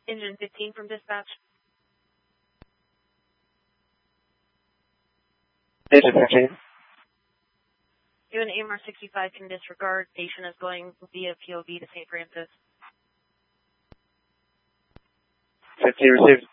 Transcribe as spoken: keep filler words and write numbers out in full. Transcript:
Engine fifteen from dispatch. Engine fifteen. You and A M R sixty-five can disregard. Patient is going via P O V to Saint Francis. fifteen received.